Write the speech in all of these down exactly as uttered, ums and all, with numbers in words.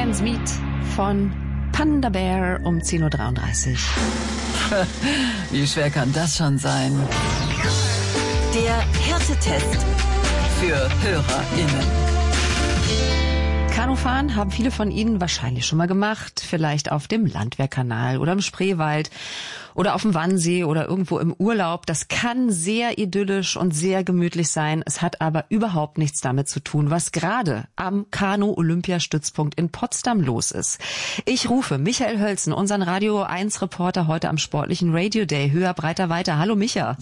Sam Smith von Panda Bear um zehn Uhr dreiunddreißig. Wie schwer kann das schon sein? Der Härtetest für HörerInnen. Kanufahren haben viele von Ihnen wahrscheinlich schon mal gemacht. Vielleicht auf dem Landwehrkanal oder im Spreewald oder auf dem Wannsee oder irgendwo im Urlaub. Das kann sehr idyllisch und sehr gemütlich sein. Es hat aber überhaupt nichts damit zu tun, was gerade am Kanu-Olympiastützpunkt in Potsdam los ist. Ich rufe Michael Hölzen, unseren Radio eins Reporter heute am sportlichen Radio Day. Höher, breiter, weiter. Hallo Micha.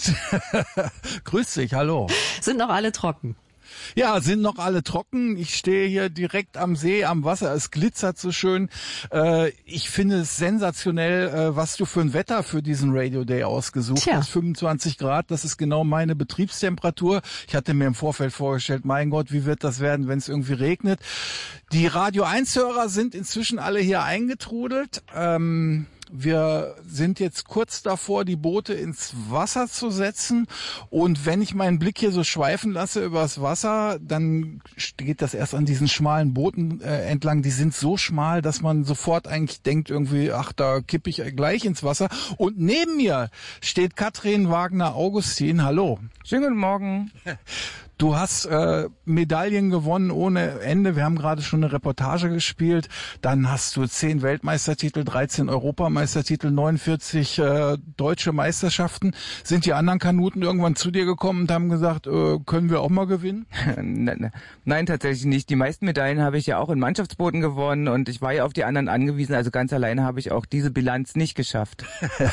Grüß dich, hallo. Sind noch alle trocken? Ja, sind noch alle trocken. Ich stehe hier direkt am See, am Wasser. Es glitzert so schön. Äh, ich finde es sensationell, äh, was du für ein Wetter für diesen Radio Day ausgesucht Tja. hast. fünfundzwanzig Grad, das ist genau meine Betriebstemperatur. Ich hatte mir im Vorfeld vorgestellt, mein Gott, wie wird das werden, wenn es irgendwie regnet. Die Radio eins Hörer sind inzwischen alle hier eingetrudelt. Ähm, Wir sind jetzt kurz davor, die Boote ins Wasser zu setzen. Und wenn ich meinen Blick hier so schweifen lasse übers Wasser, dann geht das erst an diesen schmalen Booten äh, entlang. Die sind so schmal, dass man sofort eigentlich denkt irgendwie, ach, da kippe ich gleich ins Wasser. Und neben mir steht Katrin Wagner-Augustin. Hallo. Schönen guten Morgen. Du hast äh, Medaillen gewonnen ohne Ende. Wir haben gerade schon eine Reportage gespielt. Dann hast du zehn Weltmeistertitel, dreizehn Europameistertitel, neunundvierzig äh, deutsche Meisterschaften. Sind die anderen Kanuten irgendwann zu dir gekommen und haben gesagt, äh, können wir auch mal gewinnen? Nein, tatsächlich nicht. Die meisten Medaillen habe ich ja auch in Mannschaftsbooten gewonnen und ich war ja auf die anderen angewiesen. Also ganz alleine habe ich auch diese Bilanz nicht geschafft.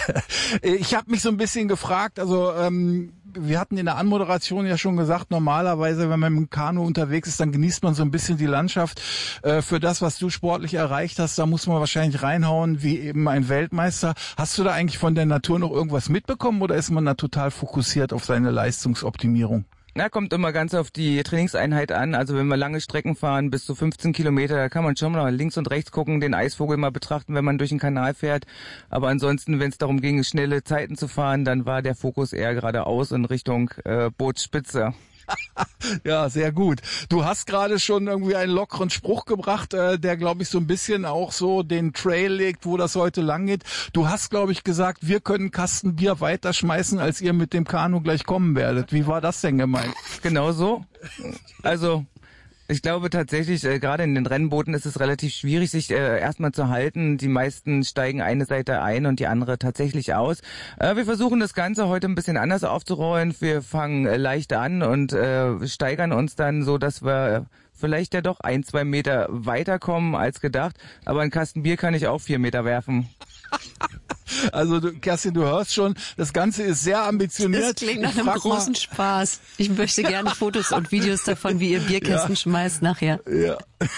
Ich habe mich so ein bisschen gefragt, also ähm, wir hatten in der Anmoderation ja schon gesagt, normalerweise, wenn man mit dem Kanu unterwegs ist, dann genießt man so ein bisschen die Landschaft. Äh, für das, was du sportlich erreicht hast, da muss man wahrscheinlich reinhauen, wie eben ein Weltmeister. Hast du da eigentlich von der Natur noch irgendwas mitbekommen oder ist man da total fokussiert auf seine Leistungsoptimierung? Na, kommt immer ganz auf die Trainingseinheit an. Also wenn wir lange Strecken fahren, bis zu fünfzehn Kilometer, da kann man schon mal links und rechts gucken, den Eisvogel mal betrachten, wenn man durch den Kanal fährt. Aber ansonsten, wenn es darum ging, schnelle Zeiten zu fahren, dann war der Fokus eher geradeaus in Richtung äh, Bootsspitze. Ja, sehr gut. Du hast gerade schon irgendwie einen lockeren Spruch gebracht, äh, der, glaube ich, so ein bisschen auch so den Trail legt, wo das heute lang geht. Du hast, glaube ich, gesagt, wir können einen Kasten Bier weiterschmeißen, als ihr mit dem Kanu gleich kommen werdet. Wie war das denn gemeint? Genau so. Also ich glaube tatsächlich, äh, gerade in den Rennbooten ist es relativ schwierig, sich äh, erstmal zu halten. Die meisten steigen eine Seite ein und die andere tatsächlich aus. Äh, wir versuchen das Ganze heute ein bisschen anders aufzurollen. Wir fangen äh, leicht an und äh, steigern uns dann so, dass wir äh, vielleicht ja doch ein, zwei Meter weiterkommen als gedacht. Aber ein Kasten Bier kann ich auch vier Meter werfen. Also du, Kerstin, du hörst schon, das Ganze ist sehr ambitioniert. Das klingt nach einem großen mal. Spaß. Ich möchte gerne Fotos und Videos davon, wie ihr Bierkästen ja. schmeißt nachher. Ja,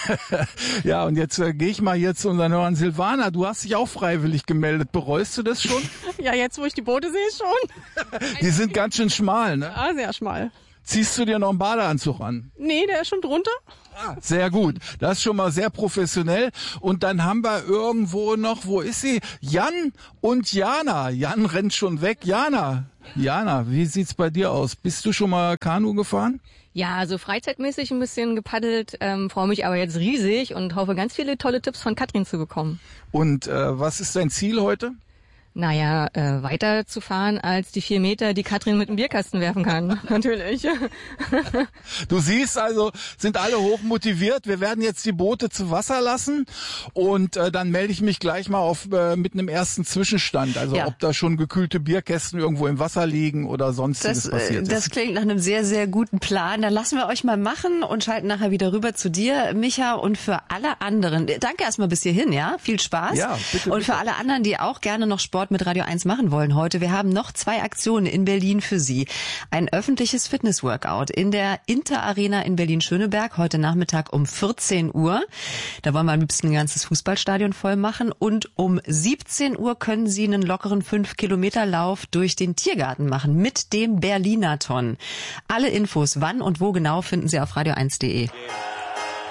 ja und jetzt äh, gehe ich mal hier zu unseren Hörern. Silvana, du hast dich auch freiwillig gemeldet. Bereust du das schon? Ja, jetzt wo ich die Boote sehe, schon. Die sind ganz schön schmal, ne? Ja, sehr schmal. Ziehst du dir noch einen Badeanzug an? Nee, der ist schon drunter. Ah, sehr gut. Das ist schon mal sehr professionell. Und dann haben wir irgendwo noch, wo ist sie? Jan und Jana. Jan rennt schon weg. Jana, Jana, wie sieht's bei dir aus? Bist du schon mal Kanu gefahren? Ja, also freizeitmäßig ein bisschen gepaddelt, ähm, freue mich aber jetzt riesig und hoffe, ganz viele tolle Tipps von Katrin zu bekommen. Und äh, was ist dein Ziel heute? Naja, äh, weiter zu fahren als die vier Meter, die Katrin mit dem Bierkasten werfen kann, natürlich. Du siehst also, sind alle hoch motiviert. Wir werden jetzt die Boote zu Wasser lassen und äh, dann melde ich mich gleich mal auf äh, mit einem ersten Zwischenstand. Also ja. ob da schon gekühlte Bierkästen irgendwo im Wasser liegen oder sonstiges das, passiert das ist. Das klingt nach einem sehr, sehr guten Plan. Dann lassen wir euch mal machen und schalten nachher wieder rüber zu dir, Micha. Und für alle anderen, danke erstmal bis hierhin, ja? Viel Spaß. Ja, bitte, und bitte. für alle anderen, die auch gerne noch Sport mit Radio eins machen wollen heute. Wir haben noch zwei Aktionen in Berlin für Sie. Ein öffentliches Fitnessworkout in der Inter Arena in Berlin-Schöneberg heute Nachmittag um vierzehn Uhr. Da wollen wir am liebsten ein ganzes Fußballstadion voll machen. Und um siebzehn Uhr können Sie einen lockeren fünf Kilometer Lauf durch den Tiergarten machen mit dem Berlinathon. Alle Infos, wann und wo genau, finden Sie auf radio eins punkt de.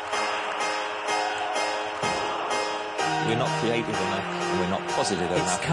We're not creative enough, we're not positive enough.